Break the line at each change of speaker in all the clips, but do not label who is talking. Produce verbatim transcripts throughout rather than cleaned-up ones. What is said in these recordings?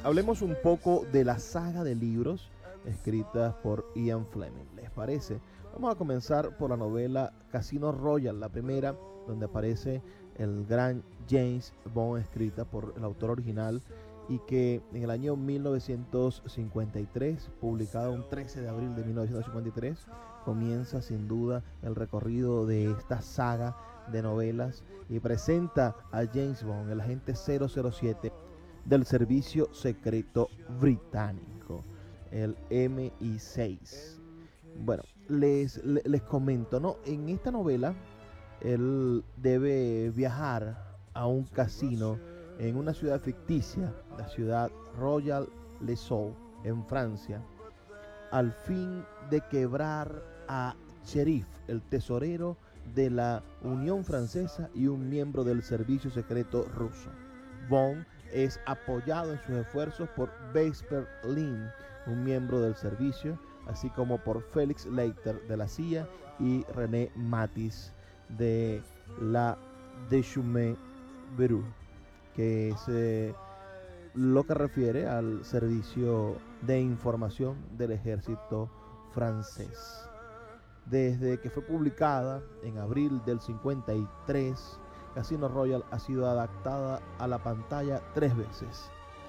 hablemos un poco de la saga de libros escritas por Ian Fleming. ¿Les parece? Vamos a comenzar por la novela Casino Royale, la primera, donde aparece el gran James Bond, escrita por el autor original y que en el año mil novecientos cincuenta y tres, publicada un trece de abril de mil novecientos cincuenta y tres, comienza sin duda el recorrido de esta saga de novelas y presenta a James Bond, el agente cero cero siete del Servicio Secreto Británico, el M I seis. Bueno, les, les, les comento, ¿no? En esta novela, él debe viajar a un casino en una ciudad ficticia, la ciudad Royal Les Saules, en Francia, al fin de quebrar a Sheriff, el tesorero de la Unión Francesa y un miembro del servicio secreto ruso. Bond es apoyado en sus esfuerzos por Vesper Lynd, un miembro del servicio, así como por Felix Leiter de la C I A y René Mathis de la Deschutes Bureau, que es eh, lo que refiere al servicio de información del ejército francés. Desde que fue publicada en abril del cincuenta y tres, Casino Royale ha sido adaptada a la pantalla tres veces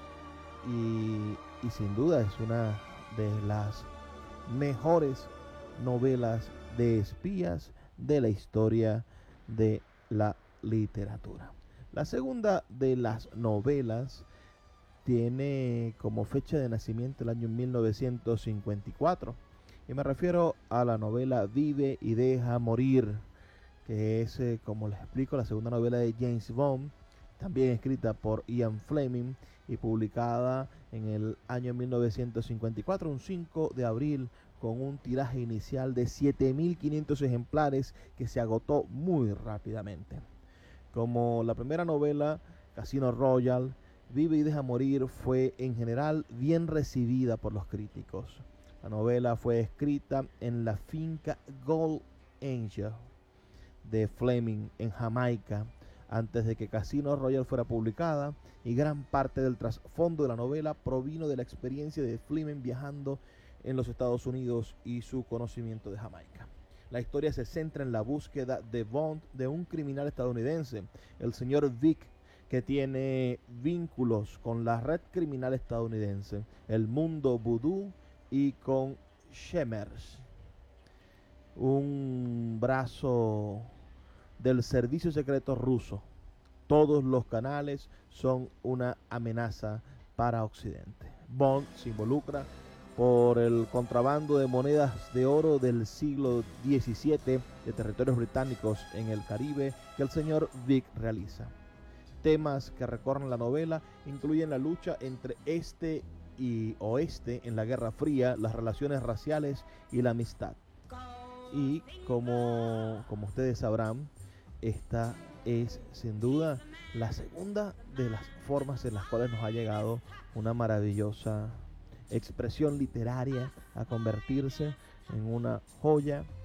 y, y sin duda es una de las mejores novelas de espías de la historia de la literatura. La segunda de las novelas tiene como fecha de nacimiento el año mil novecientos cincuenta y cuatro y me refiero a la novela Vive y deja morir, que es, eh, como les explico, la segunda novela de James Bond, también escrita por Ian Fleming y publicada en el año mil novecientos cincuenta y cuatro, un cinco de abril, con un tiraje inicial de siete mil quinientos ejemplares que se agotó muy rápidamente. Como la primera novela, Casino Royale, Vive y deja morir fue en general bien recibida por los críticos. La novela fue escrita en la finca Gold Angel de Fleming en Jamaica antes de que Casino Royale fuera publicada, y gran parte del trasfondo de la novela provino de la experiencia de Fleming viajando en los Estados Unidos y su conocimiento de Jamaica. La historia se centra en la búsqueda de Bond de un criminal estadounidense, el señor Vic, que tiene vínculos con la red criminal estadounidense, el mundo vudú y con Shemers, un brazo del servicio secreto ruso. Todos los canales son una amenaza para Occidente. Bond se involucra por el contrabando de monedas de oro del siglo diecisiete de territorios británicos en el Caribe que el señor Vic realiza. Temas que recorren la novela incluyen la lucha entre este y oeste en la Guerra Fría, las relaciones raciales y la amistad. Y como, como ustedes sabrán, esta es sin duda la segunda de las formas en las cuales nos ha llegado una maravillosa expresión literaria a convertirse en una joya